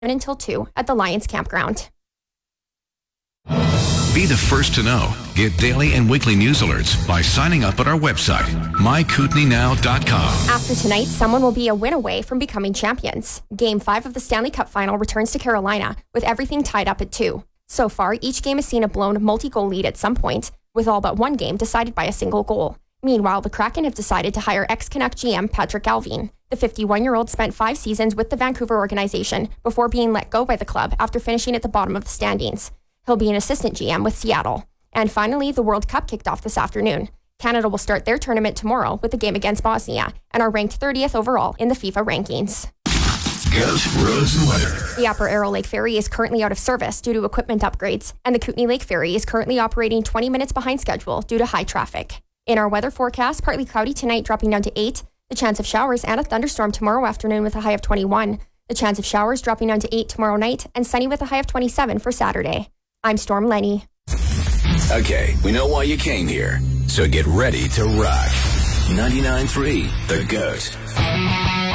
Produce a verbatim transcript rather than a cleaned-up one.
until two at the Lions Campground. Be the first to know. Get daily and weekly news alerts by signing up at our website, my kootenai now dot com. After tonight, someone will be a win away from becoming champions. Game five of the Stanley Cup Final returns to Carolina, with everything tied up at two. So far, each game has seen a blown multi-goal lead at some point, with all but one game decided by a single goal. Meanwhile, the Kraken have decided to hire ex-Canuck G M Patrick Galvin. The fifty-one-year-old spent five seasons with the Vancouver organization before being let go by the club after finishing at the bottom of the standings. He'll be an assistant G M with Seattle. And finally, the World Cup kicked off this afternoon. Canada will start their tournament tomorrow with a game against Bosnia and are ranked thirtieth overall in the FIFA rankings. Goat Roads and Weather. The Upper Arrow Lake Ferry is currently out of service due to equipment upgrades, and the Kootenay Lake Ferry is currently operating twenty minutes behind schedule due to high traffic. In our weather forecast, partly cloudy tonight, dropping down to eight. The chance of showers and a thunderstorm tomorrow afternoon with a high of twenty-one. The chance of showers dropping down to eight tomorrow night, and sunny with a high of twenty-seven for Saturday. I'm Storm Lenny. Okay, we know why you came here, so get ready to rock. ninety-nine point three The Goat.